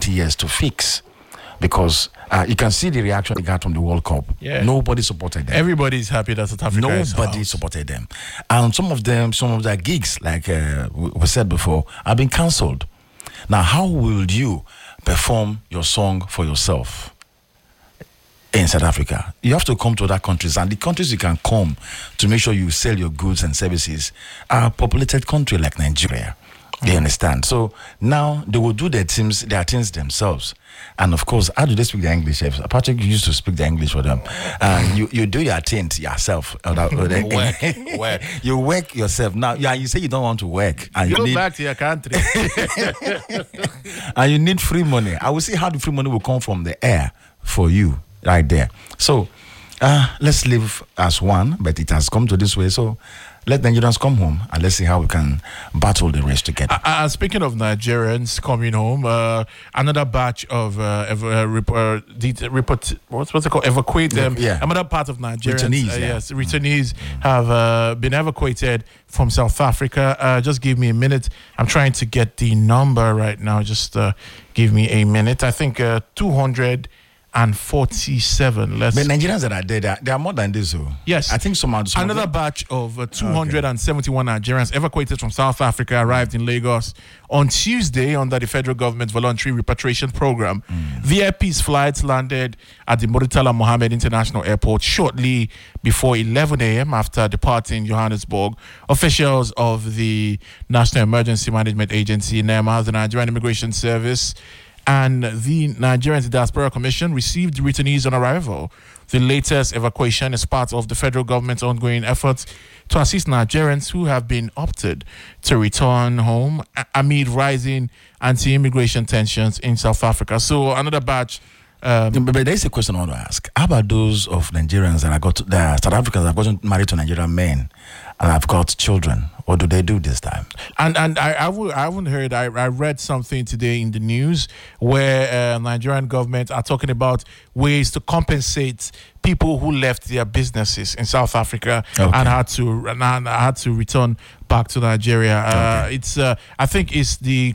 20 years to fix. Because you can see the reaction they got from the World Cup. Yeah. Nobody supported them. Everybody's happy that South Africa is Nobody out. supported them. And some of their gigs, like we said before, have been cancelled. Now, how will you perform your song for yourself in South Africa? You have to come to other countries, and the countries you can come to make sure you sell your goods and services are a populated country like Nigeria. You understand? So now they will do their things themselves. And of course, how do they speak the English? Patrick used to speak the English for them. You do your things yourself. Work. You work yourself. Now, you say you don't want to work. And Go back to your country. and you need free money. I will see how the free money will come from the air for you right there. So let's live as one, but it has come to this way. So let Nigerians come home and let's see how we can battle the rest together. Speaking of Nigerians coming home, another batch of what's it called? Evacuate them. Yeah. Another part of Nigerians. Returnees, Yes, returnees have been evacuated from South Africa. Just give me a minute. I'm trying to get the number right now. Just give me a minute. I think 247. But Nigerians that are there, they are more than this. Yes. I think another batch of 271 Nigerians evacuated from South Africa arrived in Lagos on Tuesday under the federal government's voluntary repatriation program. VIP's flights landed at the Murtala Mohammed International Airport shortly before 11 a.m. after departing Johannesburg. Officials of the National Emergency Management Agency, NEMA, the Nigerian Immigration Service, and the Nigerian Diaspora Commission received returnees on arrival. The latest evacuation is part of the federal government's ongoing efforts to assist Nigerians who have been opted to return home amid rising anti-immigration tensions in South Africa. So another batch. But there's a question I want to ask. How about those of Nigerians that South Africans have gotten married to Nigerian men and have got children? What do they do this time? And I haven't heard. I read something today in the news where Nigerian government are talking about ways to compensate people who left their businesses in South Africa and had to return back to Nigeria. It's I think it's the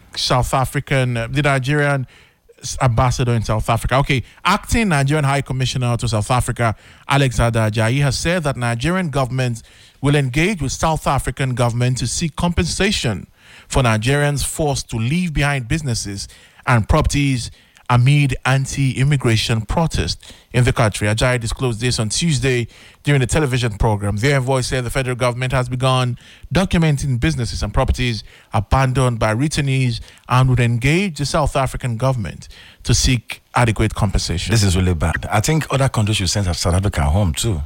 Nigerian ambassador in South Africa. Acting Nigerian High Commissioner to South Africa, Alexander Ajayi, has said that Nigerian government will engage with South African government to seek compensation for Nigerians forced to leave behind businesses and properties amid anti-immigration protests in the country. Ajayi disclosed this on Tuesday during a television program. The envoy said the federal government has begun documenting businesses and properties abandoned by returnees and would engage the South African government to seek adequate compensation. This is really bad. I think other countries should send South Africa home too.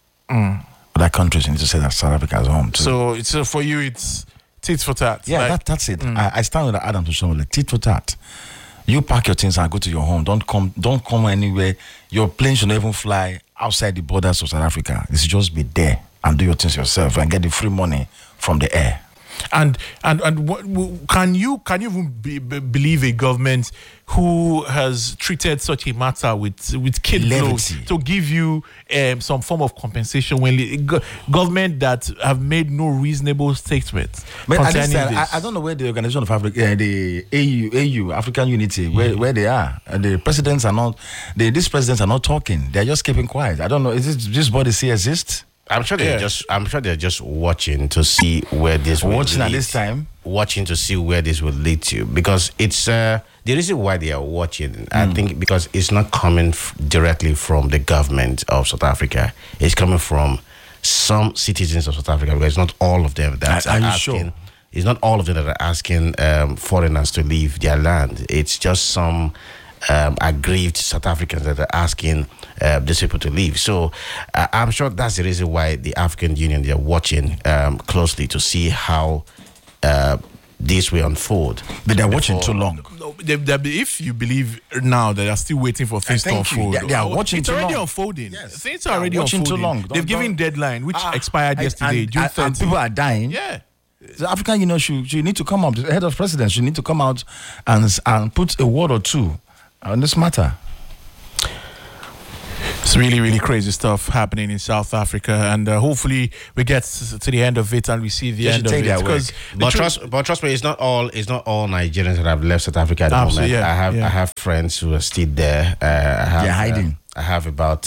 Other countries need to send South Africa home too. So it's for you, it's tit for tat. Yeah, that's it. I stand with Adam to show like tit for tat. You pack your things and go to your home. Don't come anywhere. Your plane should not even fly outside the borders of South Africa. You should just be there and do your things yourself and get the free money from the air. And what, can you even believe a government who has treated such a matter with kid gloves to give you some form of compensation when government that have made no reasonable statement? But at this time, I don't know where the Organization of Africa, the AU, African Unity, where they are. The presidents are not. These presidents are not talking. They are just keeping quiet. I don't know. Is this body still exists? I'm sure they're just watching to see where this will lead. At this time, watching to see where this will lead to, because it's the reason why they are watching. I think because it's not coming directly from the government of South Africa. It's coming from some citizens of South Africa, because it's not all of them that are asking. Sure? It's not all of them that are asking foreigners to leave their land. It's just some aggrieved South Africans that are asking these people to leave. So I'm sure that's the reason why the African Union, they're watching closely to see how this will unfold. But they're watching too long. No, if you believe now that they're still waiting for things to unfold, they are watching it's too already long. Unfolding. Yes. Things are already unfolding. Too long. They've given deadline, which expired yesterday, June 30th. And people are dying. Yeah. The African Union should need to come up. The head of president should need to come out and put a word or two on this matter. It's really, really crazy stuff happening in South Africa, and hopefully we get to the end of it and we see the end of it. Because trust me, it's not all Nigerians that have left South Africa at the moment. Yeah, I have friends who are still there. They're hiding. I have about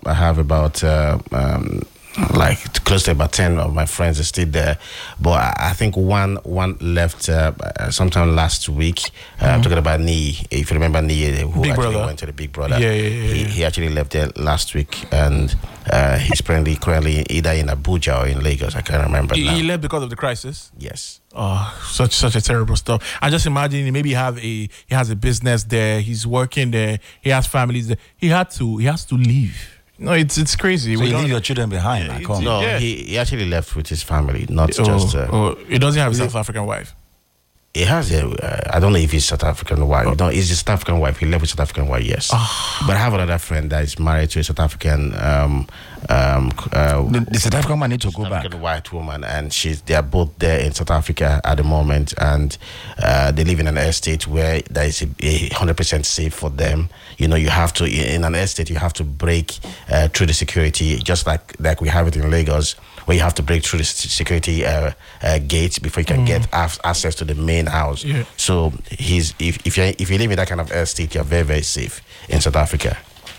like close to about 10 of my friends are still there, but I think one left sometime last week. I'm talking about Nii. If you remember Nii, who Big actually Brother. went to the Big Brother. Yeah. He actually left there last week, and he's currently either in Abuja or in Lagos. I can't remember now. He left because of the crisis. Yes. Oh, such a terrible stuff. I just imagine maybe he has a business there. He's working there. He has families there. He has to leave. No, it's crazy. So you leave your children behind. Yeah, Like, come. No, Yeah. he actually left with his family, not just. He doesn't have a South African wife. He has I don't know if he's South African wife. No, he's a South African wife. He left with South African wife, yes. But I have another friend that is married to a South African The South African man need to go back. African white woman, and they are both there in South Africa at the moment, and they live in an estate where there is 100% safe for them. You know, you have to in an estate you have to break through the security, just like we have it in Lagos, where you have to break through the security gates before you can get access to the main house. Yeah. So if you live in that kind of estate, you're very, very safe in South Africa.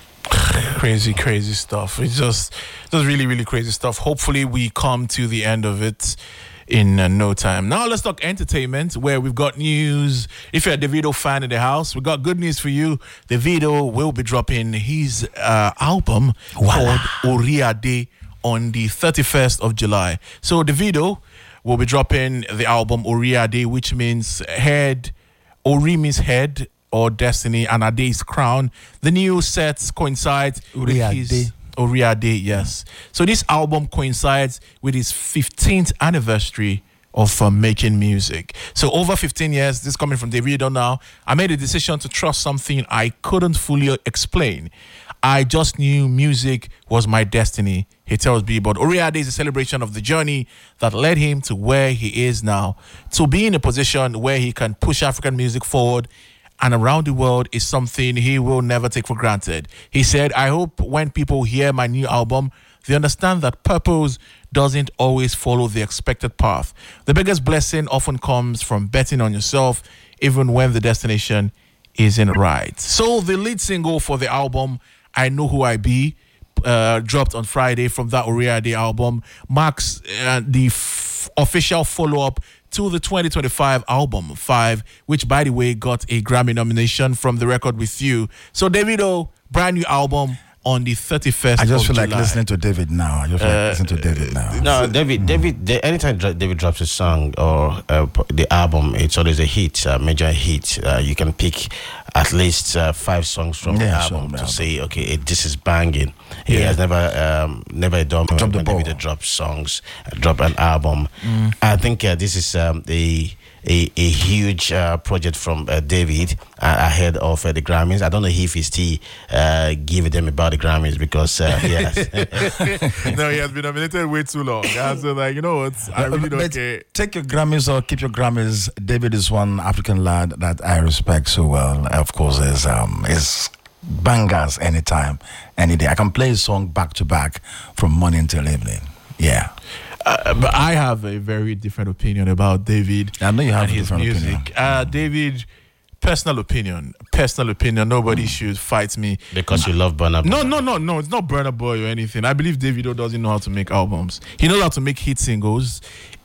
Crazy stuff. It's just really, really crazy stuff. Hopefully we come to the end of it in no time. Now let's talk entertainment, where we've got news. If you're a Davido fan in the house, we got good news for you. Davido will be dropping his album called Oriade on the 31st of July. So Davido will be dropping the album Oriade, which means head. Ori means head or destiny, and Ade is crown. The new sets coincide with his Oriade, yes. So this album coincides with his 15th anniversary of making music. So over 15 years, this is coming from Davido now. I made a decision to trust something I couldn't fully explain. I just knew music was my destiny, he tells Billboard. Oriade is a celebration of the journey that led him to where he is now. To be in a position where he can push African music forward and around the world is something he will never take for granted. He said, I hope when people hear my new album, they understand that purpose doesn't always follow the expected path. The biggest blessing often comes from betting on yourself, even when the destination isn't right. So the lead single for the album, I Know Who I Be, dropped on Friday from that Oriade album, marks the official follow-up to the 2025 album 5, which by the way got a Grammy nomination from The Record With You. So Davido, brand new album on the 31st I just of feel July. like listening to David now. No, David. Anytime David drops a song or the album, it's always a hit, a major hit. You can pick at least 5 songs from the album to say, okay, this is banging. He has never done when David drops an album. I think this is a huge project from David ahead of the Grammys. I don't know if he's still giving them about the Grammys because he has. No, he has been nominated way too long. So like, you know what? I really don't care. Take your Grammys or keep your Grammys. David is one African lad that I respect so well. Of course, is bangers anytime, any day. I can play a song back to back from morning till evening. Yeah. But I have a very different opinion about David. I know you have and a his different music. David, personal opinion. Nobody should fight me Because you love Burna Boy. No. It's not Burna Boy or anything. I believe Davido doesn't know how to make albums. He knows how to make hit singles.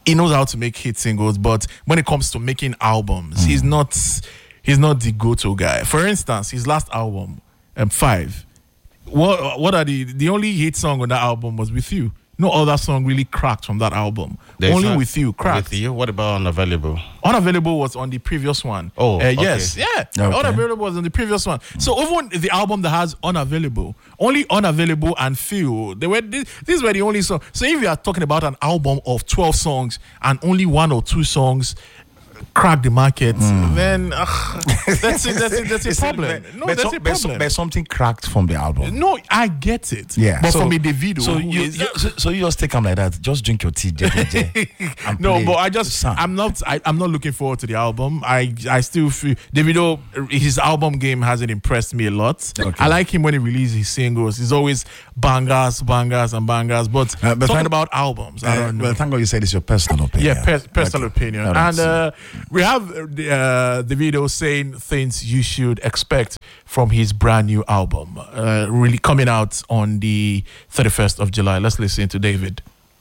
But when it comes to making albums, he's not the go-to guy. For instance, his last album, 5. What are the only hit song on that album was With You. No other song really cracked from that album. Only With You cracked. With You? What about Unavailable? Unavailable was on the previous one. Oh, okay. Yes. Yeah. Okay. Unavailable was on the previous one. So even the album that has only Unavailable and Feel, these were the only songs. So if you are talking about an album of 12 songs and only 1 or 2 songs crack the market, then that's a problem. No, that's a problem. There's something cracked from the album. No, I get it. Yeah, but from a Davido, so you just take them like that. Just drink your tea, JJ. No, but I'm not looking forward to the album. I still feel Davido, his album game hasn't impressed me a lot. Okay. I like him when he releases his singles. He's always bangers, and bangers. But talking about albums, I don't know. But thank God you said it's your personal opinion. Yeah, personal opinion. And we have the video saying things you should expect from his brand new album, really coming out on the 31st of July. Let's listen to David.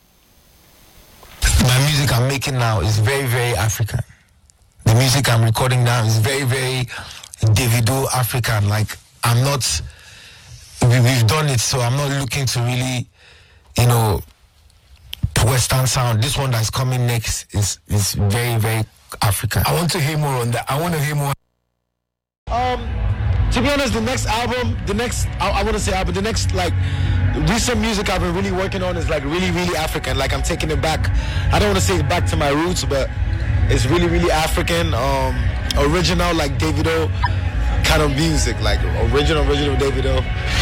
My music I'm making now is very, very African. The music I'm recording now is very, very Davido African. Like, I'm not, we've done it, so I'm not looking to really, Western sound. This one that's coming next is very, very African. I want to hear more on that. I want to hear more. To be honest, the next recent music I've been really working on is like really, really African. Like, I'm taking it back. I don't want to say it back to my roots, but it's really, really African, original, like Davido kind of music, like original Davido.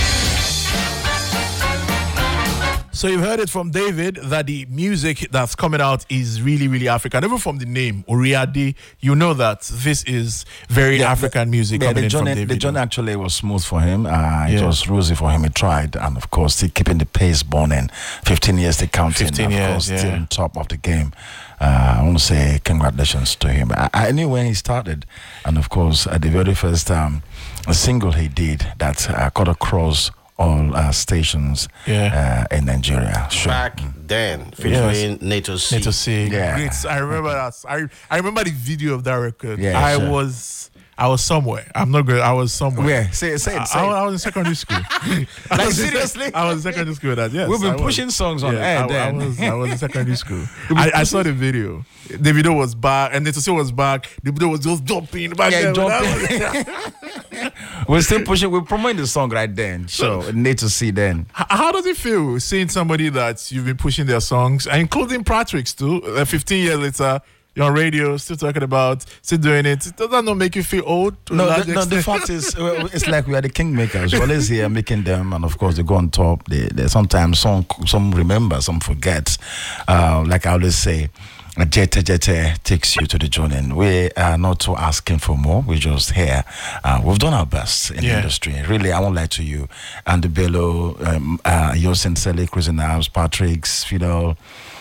So you've heard it from David that the music that's coming out is really, really African. Even from the name, Oriade, you know that this is very African music coming in from David. The journey actually was smooth for him. It was rosy for him. He tried. And, of course, still keeping the pace burning. 15 years to counting. 15 years, of course, still on top of the game. I want to say congratulations to him. I knew when he started. And, of course, the very first single he did that cut across all stations in Nigeria. Sure. Back then, featuring Nato C. Nato C. Yeah. Great. I remember that. I remember the video of that record. Yeah, I was somewhere. I'm not good. I was somewhere. Where? Say it. I was in secondary school. Like, seriously? I was in secondary school. Yes, we've been pushing songs on air then. I was in secondary school. I saw the video. The video was back, and Nato C was back. The video was just jumping back there. We're still pushing. We're promoting the song right then. Sure. Need to see then. How does it feel seeing somebody that you've been pushing their songs, including Patrick's too? 15 years later, you're on radio, still talking about, still doing it. Does that not make you feel old? No, the fact is, it's like we are the kingmakers. We're always here making them, and of course they go on top. They sometimes some remember, some forget. Like I always say, Jete takes you to the journey. We are not too asking for more. We're just here. We've done our best in the industry. Really, I won't lie to you. Andy Bello, Yosin Selig, Chris Nabs, Patrick's, Fidel.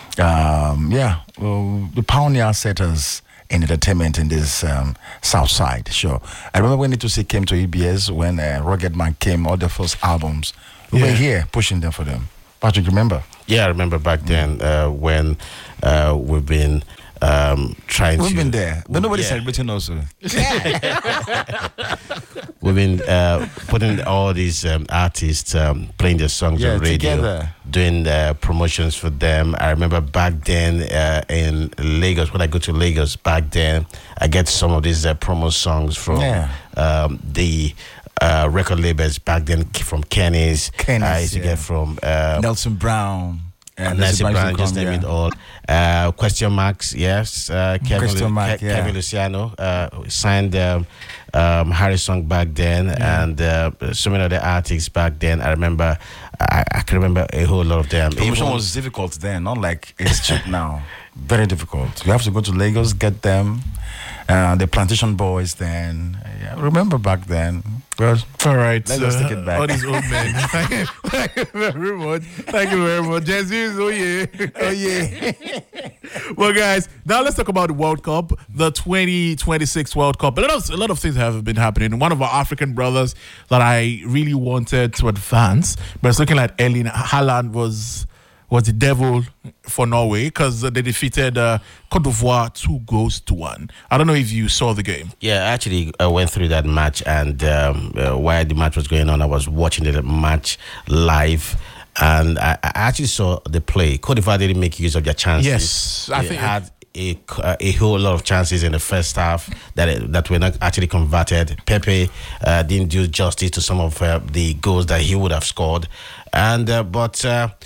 The pioneer setters in entertainment in this South Side. Sure. I remember when Nitosi came to EBS, when Rugged Man came, all the first albums. We were here pushing them for them. Patrick, remember? Yeah, I remember back then when we've been trying We've been there. But nobody's celebrating also. We've been putting all these artists playing their songs on radio, together. Doing promotions for them. I remember back then in Lagos, when I go to Lagos back then, I get some of these promo songs from the record labels back then, from Kenny's. I used to get from Nelson Brown. Nelson Brown, just name it all. Question marks, yes. Kevin Luciano signed Harry's song back then, and so many other artists back then. I remember, I can remember a whole lot of them. Promotion was difficult then, not like it's cheap now. Very difficult. You have to go to Lagos, get them. The Plantation Boys then. Remember back then. Well, all right. Let's take it back. All these old men. Thank you very much. Thank you very much. Jesus, oh yeah. Well, guys, now let's talk about the World Cup, the 2026 World Cup. A lot of things have been happening. One of our African brothers that I really wanted to advance, but it's looking like Erling Haaland was the devil for Norway, because they defeated Cote d'Ivoire 2-1. I don't know if you saw the game. Yeah, actually, I went through that match, and while the match was going on, I was watching the match live, and I actually saw the play. Cote d'Ivoire didn't make use of their chances. Yes, I think had a whole lot of chances in the first half that were not actually converted. Pepe didn't do justice to some of the goals that he would have scored, and but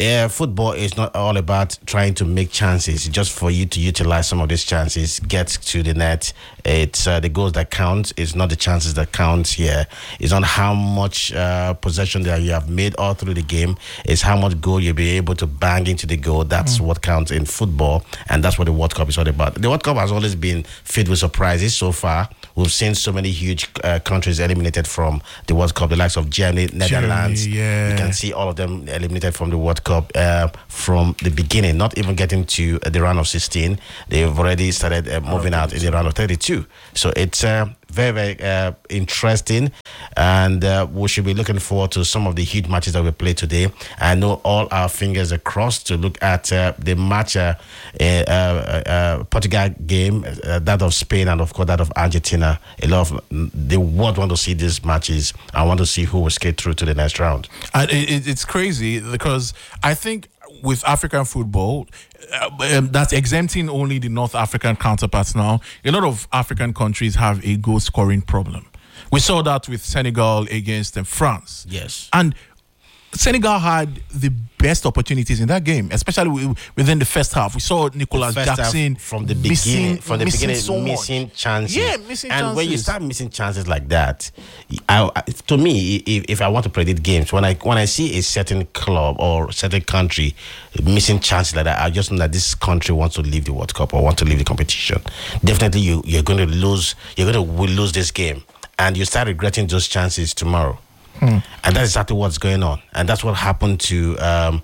football is not all about trying to make chances. It's just for you to utilize some of these chances, get to the net. It's the goals that count. It's not the chances that count here. It's not how much possession that you have made all through the game. It's how much goal you'll be able to bang into the goal. That's what counts in football, and that's what the World Cup is all about. The World Cup has always been filled with surprises so far. We've seen so many huge countries eliminated from the World Cup, the likes of Germany, Netherlands. You can see all of them eliminated from the World Cup from the beginning, not even getting to the round of 16. They've already started moving out in the round of 32. So it's very, very interesting, and we should be looking forward to some of the huge matches that we play today. I know all our fingers are crossed to look at the match, Portugal game, that of Spain, and of course that of Argentina. A lot of the world want to see these matches. I want to see who will skate through to the next round. And it's crazy because I think with African football, that's exempting only the North African counterparts now. A lot of African countries have a goal scoring problem. We saw that with Senegal against France. Yes. And Senegal had the best opportunities in that game, especially within the first half. We saw Nicolas Jackson from the beginning, missing chances. Yeah, missing chances. And when you start missing chances like that, to me, if I want to predict games, when I see a certain club or certain country missing chances like that, I just know that this country wants to leave the World Cup or want to leave the competition. Definitely, you're going to lose. You're going to lose this game, and you start regretting those chances tomorrow. And that's exactly what's going on, and that's what happened to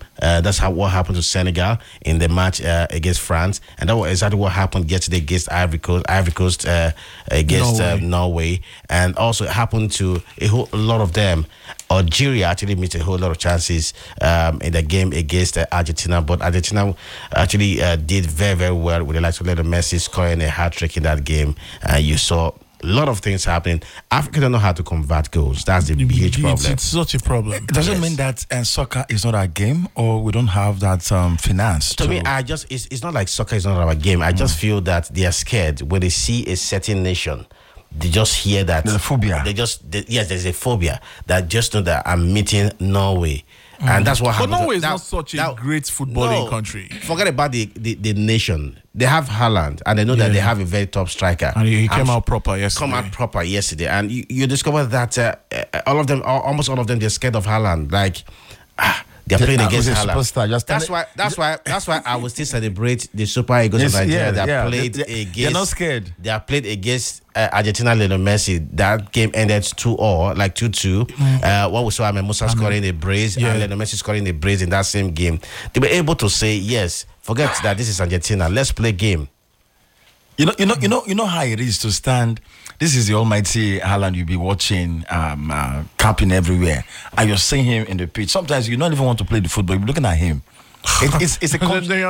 what happened to Senegal in the match against France, and that was exactly what happened yesterday against Ivory Coast against Norway, and also it happened to a lot of them. Algeria actually missed a whole lot of chances in the game against Argentina, but Argentina actually did very, very well with the likes of Lionel Messi scoring a hat-trick in that game. You saw a lot of things happening. Africa don't know how to convert goals. That's the huge problem. It's such a problem. Does it mean that soccer is not our game, or we don't have that finance? To me, it's not like soccer is not our game. I just feel that they are scared when they see a certain nation. They just hear that. There's a phobia. Yes, there's a phobia that just know that I'm meeting Norway. And that's what happened. But Norway is not such a great footballing country. Forget about the nation. They have Haaland, and they know that they have a very top striker. And he came out proper yesterday. And you discover that almost all of them, they're scared of Haaland. Like, they're playing against Haaland. That's why I will still celebrate the Super Eagles of Nigeria. They're not scared. They have played against Argentina, Lionel Messi. That game ended 2-2, like 2-2. What we saw, Musa scoring a brace, and Lionel Messi scoring a brace in that same game. They were able to say, yes, forget that this is Argentina. Let's play game. You know how it is to stand. This is the almighty Haaland you'll be watching, capping everywhere, and you're seeing him in the pitch. Sometimes you don't even want to play the football. You're looking at him. It's a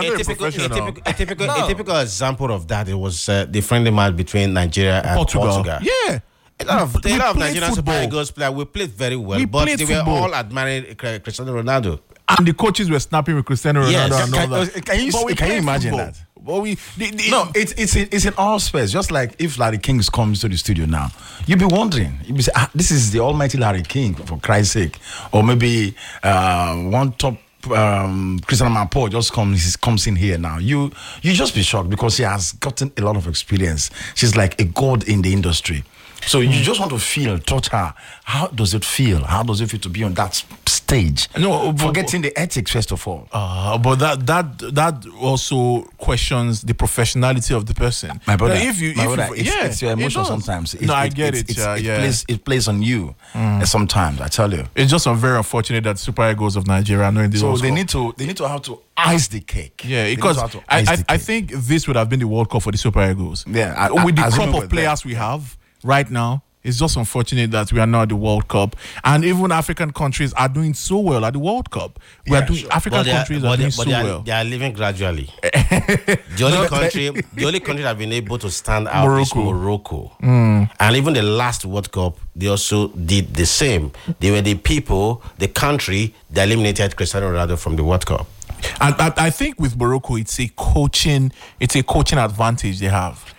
typical example of that. It was the friendly match between Nigeria and Portugal. Yeah. A lot of Nigerian Super Eagles players. We played very well, but they were all admiring Cristiano Ronaldo. And the coaches were snapping with Cristiano Ronaldo. Yes. Can you imagine that? Well, it's in all space. Just like if Larry King comes to the studio now, you'll be wondering. You'll be saying, this is the almighty Larry King, for Christ's sake. Or maybe one top Christian Mapo just comes in here now. You just be shocked because he has gotten a lot of experience. She's like a god in the industry. So you just want to touch her. How does it feel? How does it feel to be on that stage? No, forgetting the ethics first of all. But that also questions the professionality of the person. My brother, it's your emotion sometimes. I get it. It plays on you sometimes. I tell you, it's just very unfortunate that Super Eagles of Nigeria are knowing this. So they need to have to ice the cake. Yeah, because I think this would have been the World Cup for the Super Eagles. Yeah, with the crop of players we have right now, it's just unfortunate that we are not at the World Cup, and even African countries are doing so well at the World Cup. African countries are doing so well. They are living gradually. The only country that have been able to stand out is Morocco. And even the last World Cup, they also did the same. They were the country that eliminated Cristiano Ronaldo from the World Cup. And I think with Morocco, it's a coaching advantage they have.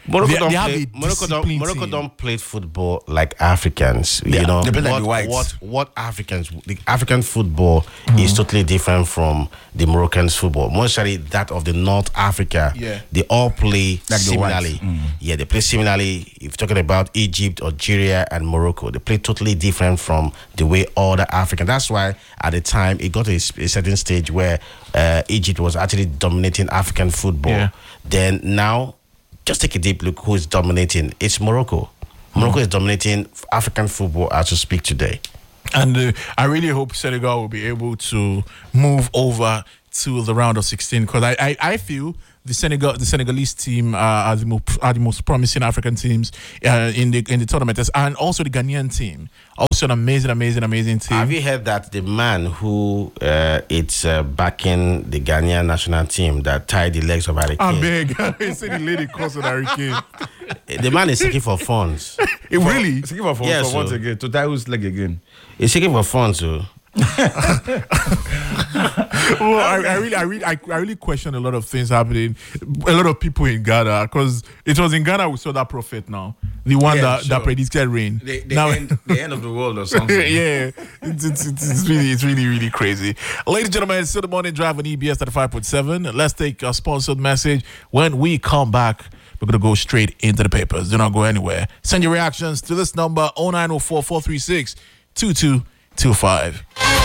Morocco They don't have play. a disciplined Morocco team. don't play football like Africans. Yeah, You know they play like the whites. what Africans. The African football is totally different from the Moroccan's football. Mostly that of the North Africa. Yeah. They all play Like the similarly. whites. Yeah, they play similarly. If you're talking about Egypt, Algeria, and Morocco, they play totally different from the way other African. That's why at the time it got to a certain stage where Egypt was actually dominating African football. Yeah. Then now, just take a deep look who is dominating. It's Morocco. Morocco is dominating African football as we speak today. And I really hope Senegal will be able to move over to the round of 16 because I feel the Senegalese team are the most promising African teams in the tournament, and also the Ghanaian team, also an amazing team. Have you heard that the man who it's backing the Ghanaian national team that tied the legs of Harry Kane? I'm big. You see the lady causing Harry Kane. The man is seeking for funds. It really? Give up for Yes, once sir. again to tie whose leg again. He's seeking for funds, so. Well, I really question a lot of things happening. A lot of people in Ghana, because it was in Ghana we saw that prophet now, the one Yeah, that sure. predicted rain. The Now- end of the world or something. yeah, it's really crazy. Ladies and gentlemen, it's still the morning drive on EBS 35.7. Let's take a sponsored message. When we come back, we're going to go straight into the papers. Do not go anywhere. Send your reactions to this number 0904 436 2225.